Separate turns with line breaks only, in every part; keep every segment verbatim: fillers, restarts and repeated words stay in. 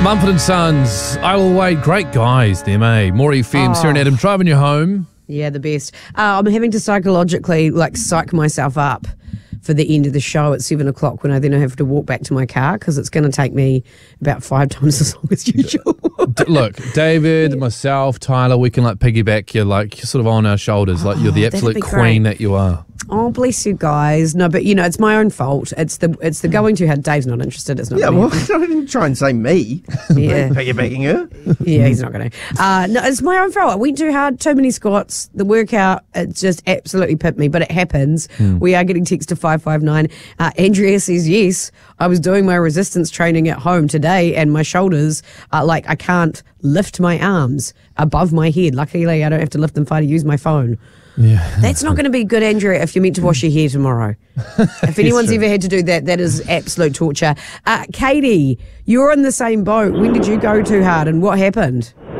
Mumford and Sons, I Will Wait. Great guys, them, eh? More F M,
Oh.
Sarah and Adam, driving you home.
Yeah, the best. Uh, I'm having to psychologically like psych myself up for the end of the show at seven o'clock when I then have to walk back to my car because it's going to take me about five times as long as usual.
D- look, David, myself, Tyler, we can like piggyback you, like you're sort of on our shoulders, like you're the
Oh, that'd
absolute
be
queen
great.
that you are.
Oh, bless you guys. No, but you know, it's my own fault. It's the it's the going too hard. Dave's not interested. It's not.
Yeah,
gonna
well,
happen.
I didn't try and say me.
Yeah.
Piggybacking her.
Yeah, he's not going to. Uh, no, it's my own fault. I went too hard, too many squats. The workout, it just absolutely pipped me, but it happens. We are getting text to five five nine. Uh, Andrea says, yes, I was doing my resistance training at home today and my shoulders are like, I can't lift my arms above my head. Luckily, I don't have to lift them far to use my phone.
Yeah.
That's not going to be good, Andrea, if you're meant to wash your hair tomorrow. If anyone's
true.
ever had to do that, that is absolute torture. Uh, Katie, you're in the same boat. When did you go too hard and what happened?
Uh,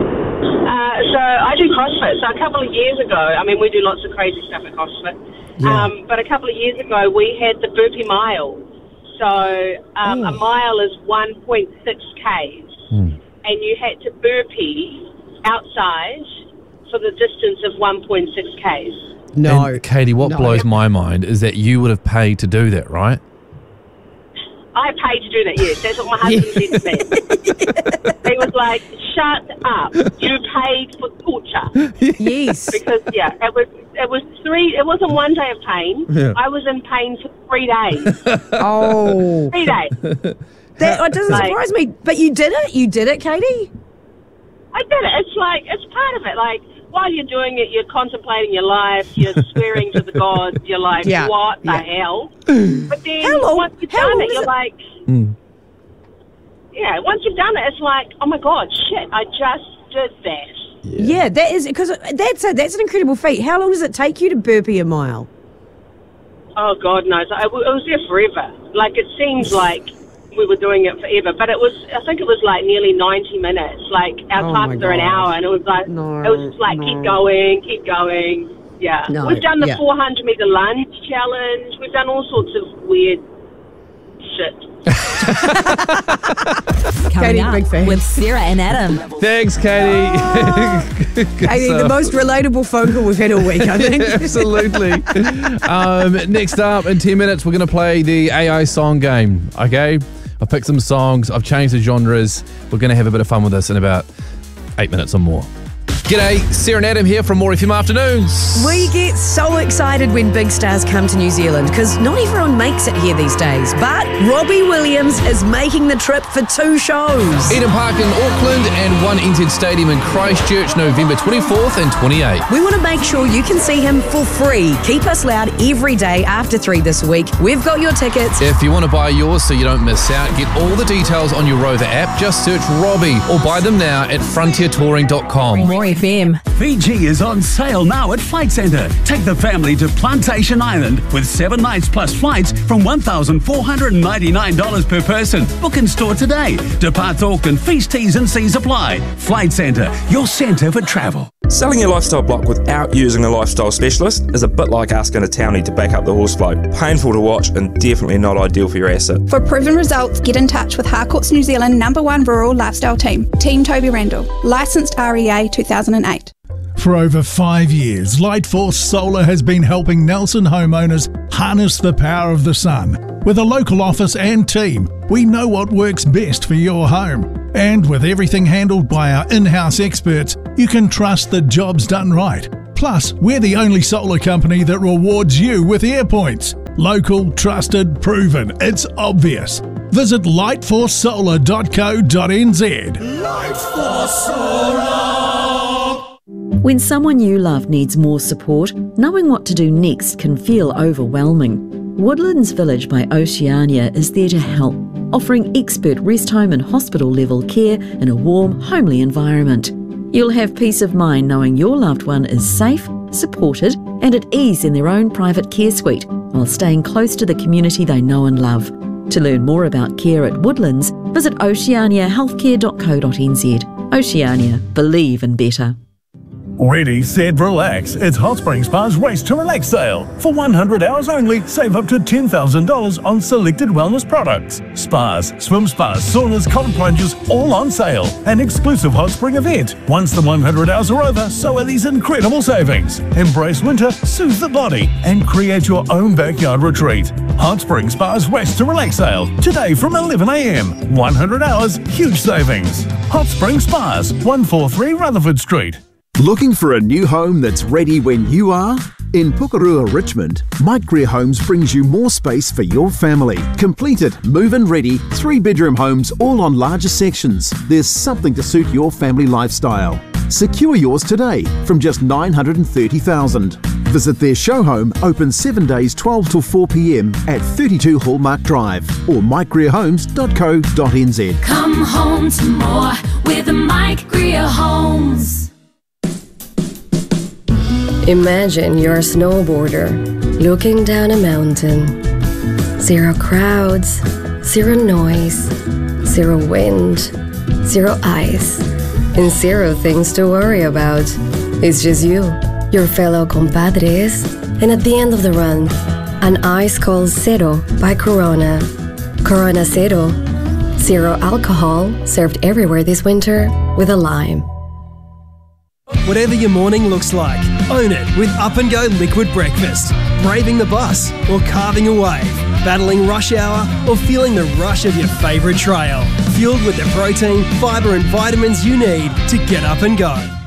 so I do CrossFit. So a couple of years ago, I mean, we do lots of crazy stuff at CrossFit.
Yeah.
Um, but a couple of years ago, we had the burpee mile. So um, a mile is one point six kays. And you had to burpee outside for the distance of one point six kays.
No.
And Katie, what
No.
blows my mind is that you would have paid to do that, right?
I paid to do that, yes. That's what my husband said to me. He was like, shut up. You paid for torture.
Yes.
Because, yeah, it was it was three, it wasn't one day of pain.
Yeah.
I was in pain for three days.
Oh.
Three days.
That it doesn't
Like-
surprise me. But you did it? You did it, Katie?
I did it. It's like, it's part of it. Like, while you're doing it, you're contemplating your life, you're swearing to the gods, you're like,
Yeah,
what the
yeah.
hell? But then
How long-
once you've
how
done
long
it,
is
you're
it?
like,
Mm.
yeah, once you've done it, it's like, oh my God, shit, I just did that.
Yeah, that is because that's a, that's an incredible feat. How long does it take you to burpee a mile?
Oh, God knows. I, it was there forever. Like, it seems like we were doing it forever, but it was, I think it was like nearly ninety minutes. Like, our
Oh, my
classes are an
God.
hour, and it was like,
No,
it was just like,
no.
keep going, keep going. Yeah.
No,
We've done the
yeah.
four hundred metre lunge challenge. We've done all sorts of weird shit.
Katie,
Coming up
big fan.
with Sarah and Adam.
Thanks, Katie. Good
Katie, the
stuff.
most relatable phone call we've had all week, I think.
Absolutely. um, next up, in ten minutes, we're going to play the A I song game, okay? I've picked some songs. I've changed the genres. We're going to have a bit of fun with this in about eight minutes or more. G'day, Sarah and Adam here from More F M Afternoons.
We get so excited when big stars come to New Zealand because not everyone makes it here these days. But Robbie Williams is making the trip for two shows.
Eden Park in Auckland and One N Z Stadium in Christchurch, November twenty-fourth and twenty-eighth.
We want to make sure you can see him for free. Keep us loud every day after three this week. We've got your tickets.
If you want to buy yours so you don't miss out, get all the details on your Rover app. Just search Robbie or buy them now at frontier touring dot com.
More F M.
Fiji is on sale now at Flight Centre. Take the family to Plantation Island with seven nights plus flights from one thousand four hundred ninety-nine dollars per person. Book in store today. Depart Auckland, feast T's and C's apply. Flight Centre, your centre for travel.
Selling your lifestyle block without using a lifestyle specialist is a bit like asking a townie to back up the horse flow. Painful to watch and definitely not ideal for your asset.
For proven results, get in touch with Harcourt's New Zealand number one rural lifestyle team, Team Toby Randall, licensed R E A two thousand eight.
For over five years, Lightforce Solar has been helping Nelson homeowners harness the power of the sun. With a local office and team, we know what works best for your home. And with everything handled by our in-house experts, you can trust the job's done right. Plus, we're the only solar company that rewards you with air points. Local, trusted, proven. It's obvious. Visit lightforce solar dot co dot n z. Lightforce Solar!
When someone you love needs more support, knowing what to do next can feel overwhelming. Woodlands Village by Oceania is there to help, offering expert rest home and hospital level care in a warm, homely environment. You'll have peace of mind knowing your loved one is safe, supported and at ease in their own private care suite while staying close to the community they know and love. To learn more about care at Woodlands, visit oceania healthcare dot co dot n z. Oceania, believe in better.
Ready, set, relax. It's Hot Spring Spa's Race to Relax sale. For one hundred hours only, save up to ten thousand dollars on selected wellness products. Spas, swim spas, saunas, cold plunges, all on sale. An exclusive Hot Spring event. Once the one hundred hours are over, so are these incredible savings. Embrace winter, soothe the body, and create your own backyard retreat. Hot Spring Spa's Race to Relax sale. Today from eleven a m. one hundred hours, huge savings. Hot Spring Spas, one forty-three Rutherford Street.
Looking for a new home that's ready when you are? In Pukerua, Richmond, Mike Greer Homes brings you more space for your family. Completed, move-in ready, three-bedroom homes all on larger sections. There's something to suit your family lifestyle. Secure yours today from just nine hundred thirty thousand dollars. Visit their show home, open seven days twelve till four p m at thirty-two Hallmark Drive or mike greer homes dot co dot n z.
Come home to more with Mike Greer Homes.
Imagine you're a snowboarder looking down a mountain. Zero crowds, zero noise, zero wind, zero ice, and zero things to worry about. It's just you, your fellow compadres, and at the end of the run, an ice cold Cero by Corona. Corona Cero, zero alcohol, served everywhere this winter with a lime.
Whatever your morning looks like, own it with Up and Go Liquid Breakfast. Braving the bus or carving a wave, battling rush hour or feeling the rush of your favourite trail. Fueled with the protein, fibre and vitamins you need to get up and go.